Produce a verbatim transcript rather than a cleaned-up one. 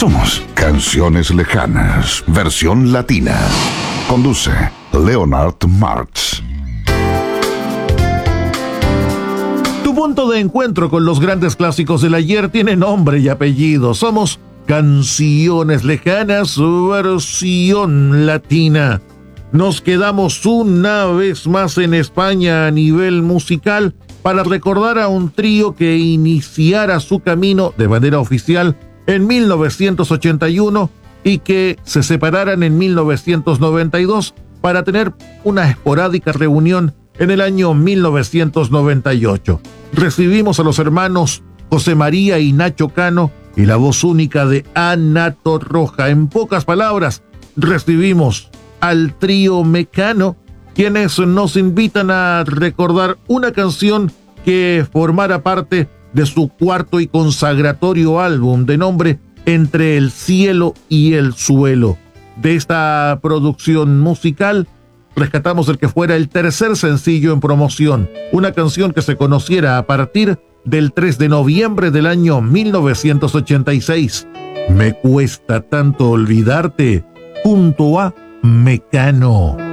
Somos Canciones Lejanas, versión latina. Conduce Leonard Martz. Tu punto de encuentro con los grandes clásicos del ayer tiene nombre y apellido. Somos Canciones Lejanas, versión latina. Nos quedamos una vez más en España a nivel musical para recordar a un trío que iniciara su camino de manera oficial en mil novecientos ochenta y uno y que se separaran en mil novecientos noventa y dos para tener una esporádica reunión en el año mil novecientos noventa y ocho. Recibimos a los hermanos José María y Nacho Cano y la voz única de Ana Torroja. En pocas palabras, recibimos al trío Mecano, quienes nos invitan a recordar una canción que formara parte de su cuarto y consagratorio álbum de nombre Entre el cielo y el suelo. De esta producción musical rescatamos el que fuera el tercer sencillo en promoción, una canción que se conociera a partir del tres de noviembre del año mil novecientos ochenta y seis. Me cuesta tanto olvidarte, junto a Mecano.